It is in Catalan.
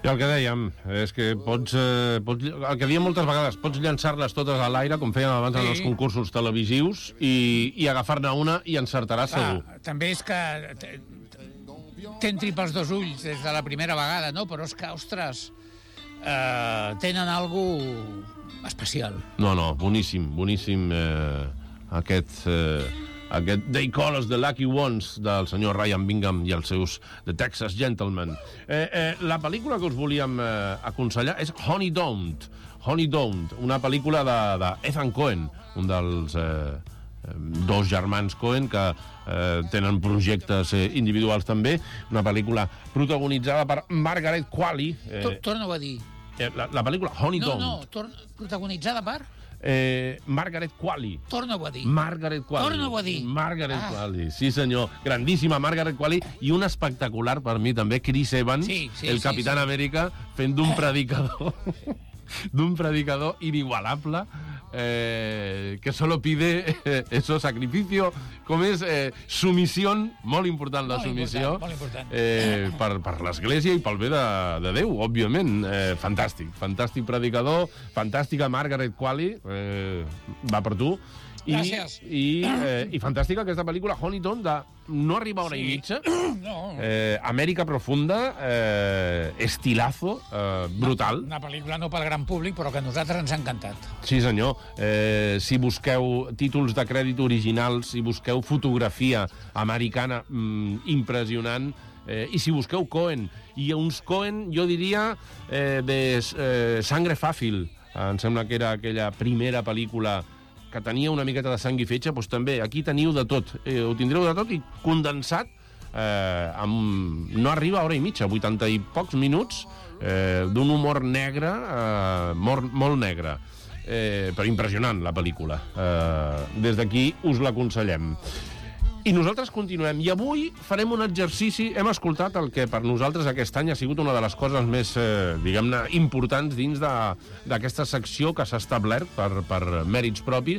Que el que dèiem és que pots el que diem moltes vegades, pots llançar-les totes a l'aire, com feien abans en els concursos televisius, i agafar-ne una i encertaràs segur. També és que t'entri pels dos ulls des de la primera vegada, no? Però és que, ostres, tenen algo especial. No, boníssim aquest They Call Us the Lucky Ones del senyor Ryan Bingham i els seus The Texas Gentlemen. La pel·lícula que us volíem aconsellar és Honey Don't, una pel·lícula d'Ethan Coen, un dels dos germans Coen que tenen projectes individuals també, una pel·lícula protagonitzada per Margaret Qualley. Torna-ho a dir. La pel·lícula Honey Don't. No, protagonitzada per... Margaret Qualley. Torna-ho a dir. Margaret Qualley, sí senyor, grandíssima Margaret Qualley, i un espectacular per mi també Chris Evans, el Capitán Amèrica, fent d'un predicador inigualable, que solo pide eso, sacrificio, com és sumissió, molt important la sumissió, per l'església i pel bé de Déu, òbviament. Fantàstic predicador, fantàstica Margaret Qualley, va per tu. Gràcies. I fantàstica aquesta pel·lícula Honey Don't, de no arriba a hora i mitja, Amèrica profunda, estilazo, brutal. Una pel·lícula no pel gran públic, però que a nosaltres ens ha encantat. Sí senyor, si busqueu títols de crèdit originals, si busqueu fotografia americana impressionant, i si busqueu Coen, i uns Coen, jo diria, de Sangre Fàcil, em sembla que era aquella primera pel·lícula que tenia una miqueta de sang i fetge, doncs també, aquí teniu de tot, ho tindreu de tot i condensat, no arriba a hora i mitja, 80 i pocs minuts, d'un humor negre, molt negre, però impressionant la pel·lícula. Des d'aquí us l'aconsellem. I nosaltres continuem, i avui farem un exercici. Hem escoltat el que per nosaltres aquest any ha sigut una de les coses més, diguem-ne, importants dins d'aquesta secció que s'ha establert per mèrits propis,